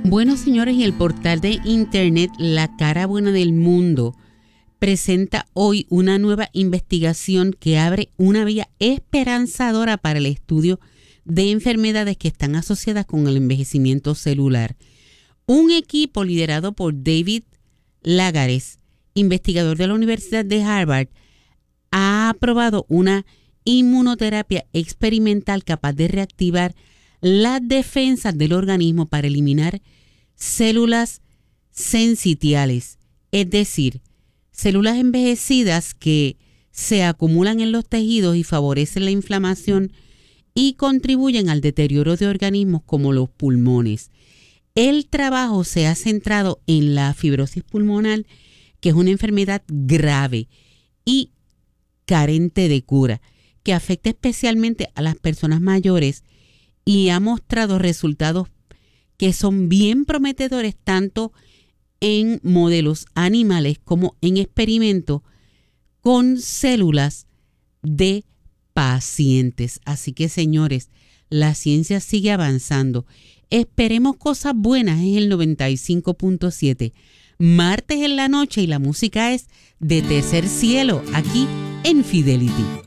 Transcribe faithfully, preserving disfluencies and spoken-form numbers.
Bueno, señores, y el portal de internet La Cara Buena del Mundo presenta hoy una nueva investigación que abre una vía esperanzadora para el estudio de enfermedades que están asociadas con el envejecimiento celular. Un equipo liderado por David Lagares, investigador de la Universidad de Harvard, ha aprobado una inmunoterapia experimental capaz de reactivar las defensas del organismo para eliminar células sensitiales, es decir, células envejecidas que se acumulan en los tejidos y favorecen la inflamación y contribuyen al deterioro de organismos como los pulmones. El trabajo se ha centrado en la fibrosis pulmonar, que es una enfermedad grave y carente de cura, que afecta especialmente a las personas mayores y ha mostrado resultados que son bien prometedores tanto en modelos animales como en experimentos con células de pacientes. Así que, señores, la ciencia sigue avanzando. Esperemos cosas buenas en el noventa y cinco punto siete. Martes en la noche y la música es de Tercer Cielo, aquí en Fidelity.